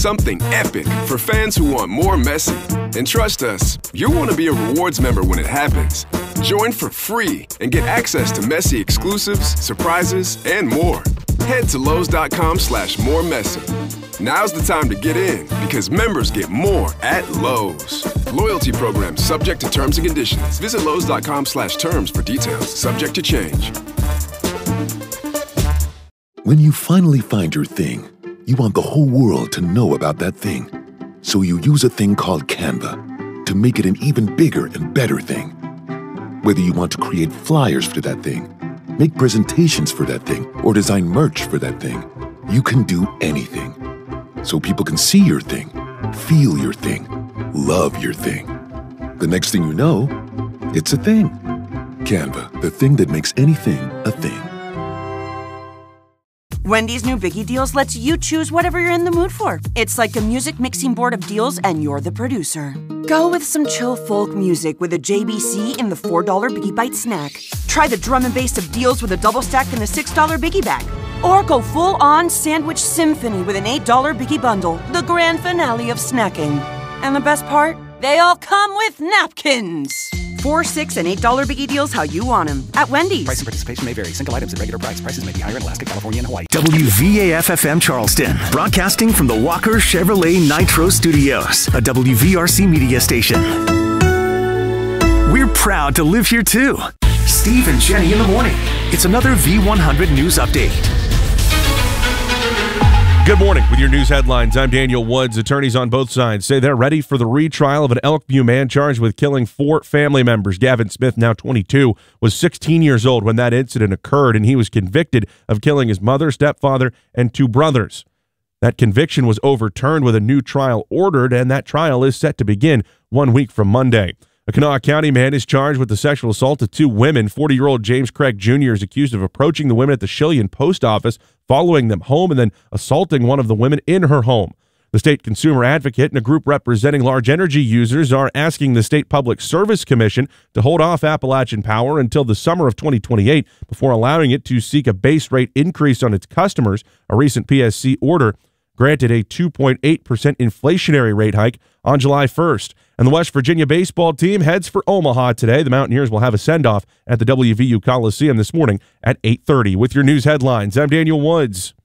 Something epic for fans who want more Messi. And trust us, you'll want to be a rewards member when it happens. Join for free and get access to Messi exclusives, surprises, and more. Head to Lowe's.com/moremessi. Now's the time to get in because members get more at Lowe's. Loyalty program subject to terms and conditions. Visit Lowe's.com/terms for details. Subject to change. When you finally find your thing, you want the whole world to know about that thing. So you use a thing called Canva to make it an even bigger and better thing. Whether you want to create flyers for that thing, make presentations for that thing, or design merch for that thing, you can do anything. So people can see your thing, feel your thing, love your thing. The next thing you know, it's a thing. Canva, the thing that makes anything a thing. Wendy's new Biggie Deals lets you choose whatever you're in the mood for. It's like a music mixing board of deals and you're the producer. Go with some chill folk music with a JBC in the $4 Biggie Bite snack. Try the drum and bass of deals with a double stack in the $6 Biggie Bag. Or go full-on sandwich symphony with an $8 Biggie Bundle, the grand finale of snacking. And the best part? They all come with napkins. $4, $6, and $8 Biggie Deals how you want them at Wendy's. Price and participation may vary. Single items at regular price. Prices may be higher in Alaska, California, and Hawaii. WVAF-FM Charleston, broadcasting from the Walker Chevrolet Nitro Studios, a WVRC media station. We're proud to live here too. Steve and Jenny in the morning. It's another V100 News Update. Good morning. With your news headlines, I'm Daniel Woods. Attorneys on both sides say they're ready for the retrial of an Elkview man charged with killing 4 family members. Gavin Smith, now 22, was 16 years old when that incident occurred, and he was convicted of killing his mother, stepfather, and 2 brothers. That conviction was overturned with a new trial ordered, and that trial is set to begin 1 week from Monday. A Kanawha County man is charged with the sexual assault of 2 women. 40-year-old James Craig Jr. is accused of approaching the women at the Shillian post office, following them home, and then assaulting one of the women in her home. The state consumer advocate and a group representing large energy users are asking the State Public Service Commission to hold off Appalachian Power until the summer of 2028 before allowing it to seek a base rate increase on its customers. A recent PSC order granted a 2.8% inflationary rate hike on July 1st. And the West Virginia baseball team heads for Omaha today. The Mountaineers will have a send-off at the WVU Coliseum this morning at 8:30. With your news headlines, I'm Daniel Woods.